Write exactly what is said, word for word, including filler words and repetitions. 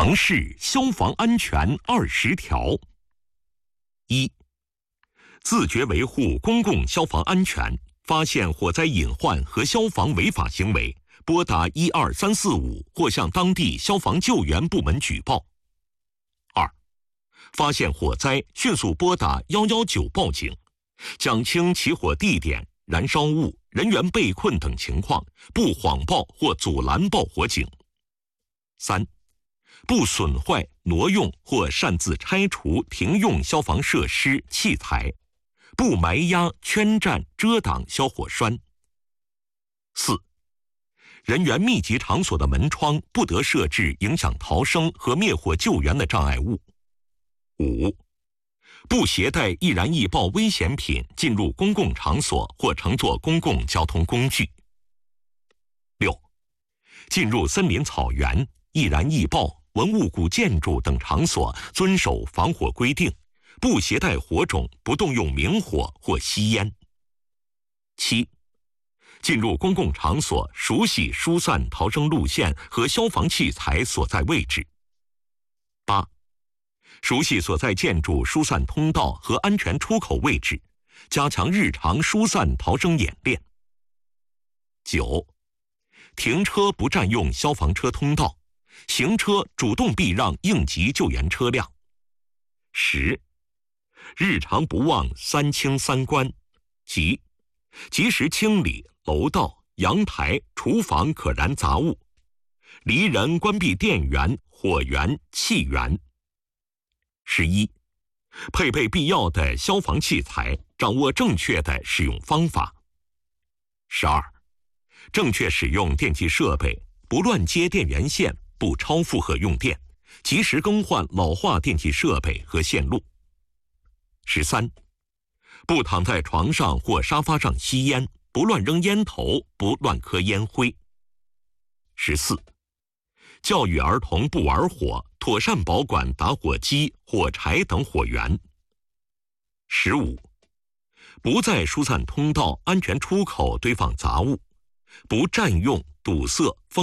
常识消防安全二十条：一、自觉维护公共消防安全，发现火灾隐患和消防违法行为，拨打一二三四五或向当地消防救援部门举报。二、发现火灾，迅速拨打一一九报警，讲清起火地点、燃烧物、人员被困等情况，不谎报或阻拦报火警。三、不损坏、挪用或擅自拆除停用消防设施、器材，不埋压、圈占、遮挡消火栓。四、人员密集场所的门窗不得设置影响逃生和灭火救援的障碍物。五、不携带易燃易爆危险品进入公共场所或乘坐公共交通工具。六、进入森林草原、易燃易爆、文物古建筑等场所遵守防火规定，不携带火种，不动用明火或吸烟。七、进入公共场所熟悉疏散逃生路线和消防器材所在位置。八、熟悉所在建筑疏散通道和安全出口位置，加强日常疏散逃生演练。九、停车不占用消防车通道，行车主动避让应急救援车辆。十、日常不忘三清三关，即及时清理楼道、阳台、厨房可燃杂物，离人关闭电源、火源、气源。十一、配备必要的消防器材，掌握正确的使用方法。十二、正确使用电气设备，不乱接电源线，不超负荷用电，及时更换老化电气设备和线路。十三、不躺在床上或沙发上吸烟，不乱扔烟头，不乱磕烟灰。十四、教育儿童不玩火，妥善保管打火机、火柴等火源。十五、不在疏散通道、安全出口堆放杂物，不占用、堵塞、封